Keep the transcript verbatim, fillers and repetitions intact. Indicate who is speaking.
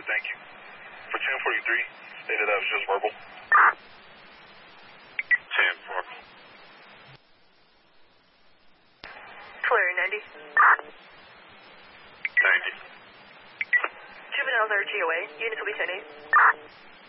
Speaker 1: Alright, thank you. For ten forty-three, stated that was just verbal. ten four.
Speaker 2: Tulare ninety.
Speaker 1: ninety.
Speaker 2: Juveniles are G O A. Units will be ten eight.